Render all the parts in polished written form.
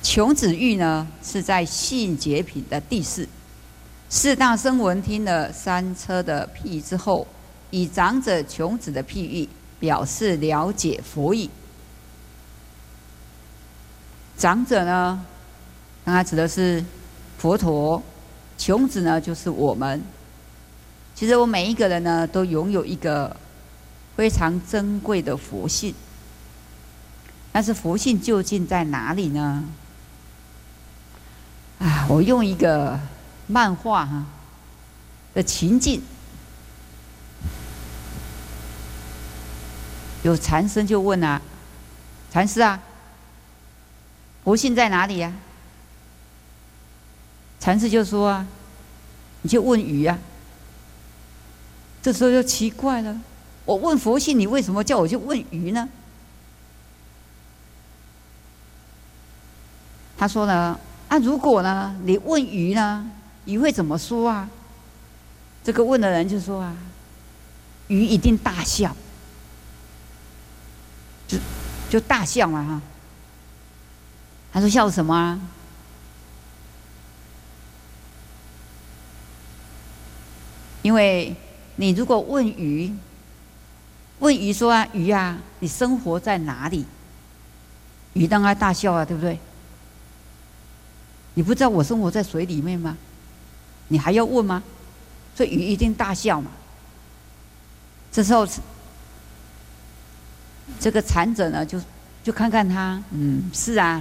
穷子喻呢，是在信解品的第四。四大声闻听了三车的譬喻之后，以长者穷子的譬喻表示了解佛意。长者呢，刚才指的是佛陀；穷子呢，就是我们。其实我每一个人呢，都拥有一个非常珍贵的佛性。但是佛性究竟在哪里呢？我用一个漫画的情境，有禅僧就问啊，禅师啊，佛性在哪里呀？禅师就说啊，你就问鱼啊。这时候就奇怪了，我问佛性，你为什么叫我去问鱼呢？他说呢，如果呢你问鱼呢，鱼会怎么说啊？这个问的人就说啊，鱼一定大笑，就大笑嘛他说笑什么啊？因为你如果问鱼说啊，鱼啊，你生活在哪里？鱼当然大笑啊，对不对？你不知道我生活在水里面吗？你还要问吗？所以鱼一定大笑嘛。这时候，这个禅者呢，就看看他，是啊。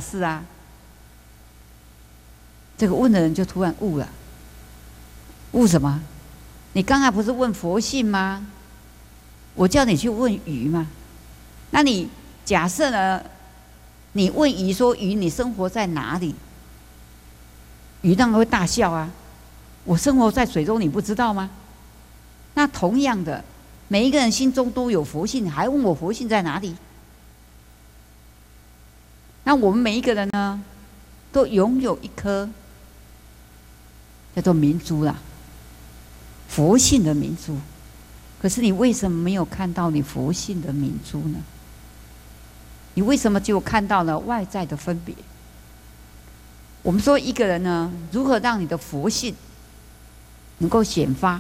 这个问的人就突然悟了，悟什么？你刚才不是问佛性吗？我叫你去问鱼嘛。那你假设呢？你问鱼说：“鱼，你生活在哪里？”鱼当然会大笑啊！我生活在水中，你不知道吗？那同样的，每一个人心中都有佛性，还问我佛性在哪里？那我们每一个人呢，都拥有一颗叫做明珠啦，佛性的明珠。可是你为什么没有看到你佛性的明珠呢？你为什么只有看到了外在的分别？我们说一个人呢，如何让你的佛性能够显发？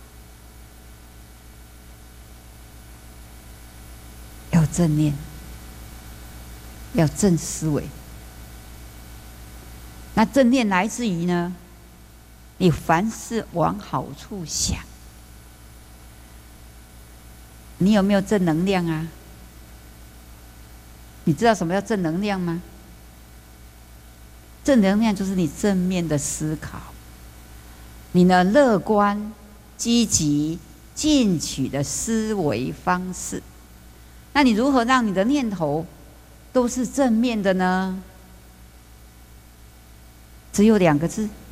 要正念，要正思维。那正念来自于呢，你凡事往好处想。你有没有正能量啊？你知道什么叫正能量吗？正能量就是你正面的思考，你呢乐观、积极、进取的思维方式。那你如何让你的念头都是正面的呢？只有2个字：